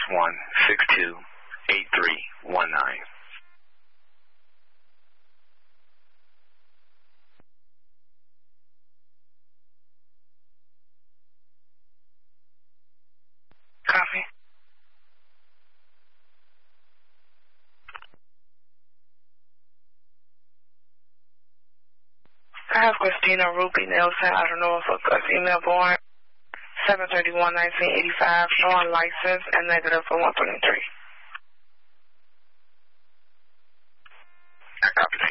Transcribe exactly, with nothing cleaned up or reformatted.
one, six two, eight three one nine. Copy. I have Christina Ruby Nelson out of Norfolk, a female born seven thirty-one nineteen eighty-five, showing license and negative for one twenty-three. I copy.